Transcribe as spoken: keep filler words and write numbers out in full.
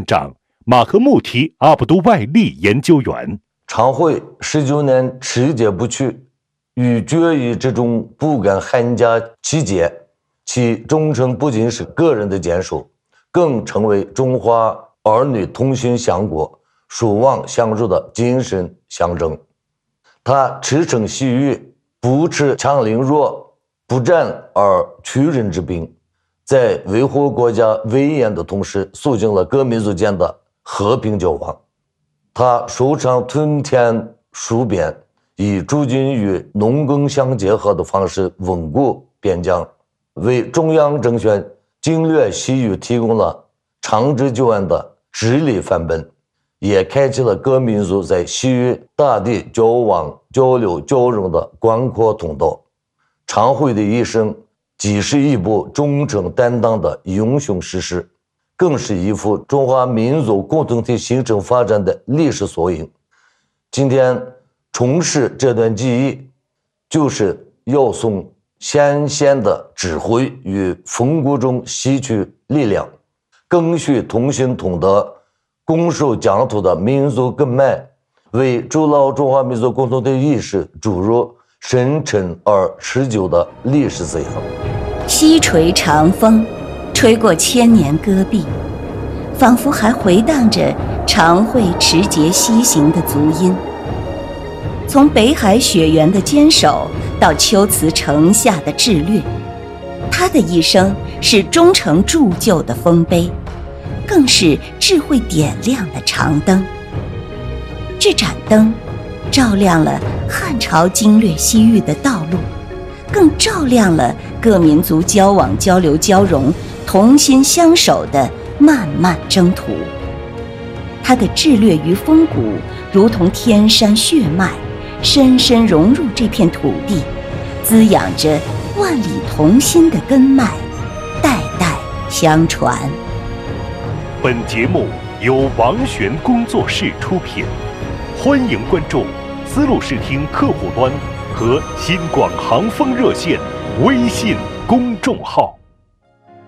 长、马赫穆提阿卜杜外力研究员。 常会十九年持节不去，与决议之中不敢罕加其节，其忠诚不仅是个人的坚守，更成为中华儿女同心相国、守望相助的精神象征。他驰骋西域，不持强凌弱，不战而屈人之兵，在维护国家威严的同时，促进了各民族间的和平交往。他手长屯田戍边，以驻军与农耕相结合的方式稳固边疆，为中央政权经略西域提供了长治久安的治理范本，也开启了各民族在西域大地交往、交流、交融的广阔通道。常会的一生既是一部忠诚担当的英雄史诗，更是一幅中华民族共同体形成发展的历史缩影。今天重拾这段记忆，就是要从先贤的智慧与风骨中吸取力量，更续同心同德、攻守疆土的民族根脉，为筑牢中华民族共同体意识注入深沉而持久的历史滋养。 西垂长风，吹过千年戈壁，仿佛还回荡着常会持节西行的足音。从北海雪原的坚守到秋瓷城下的智略，他的一生是忠诚铸就的丰碑，更是智慧点亮的长灯。这盏灯照亮了汉朝经略西域的道路，更照亮了各民族交往、交流、交融、同心相守的漫漫征途。他的智略与风骨如同天山血脉，深深融入这片土地，滋养着万里同心的根脉，代代相传。 本节目由王璇工作室出品，欢迎关注丝路视听客户端和新广航风热线微信公众号。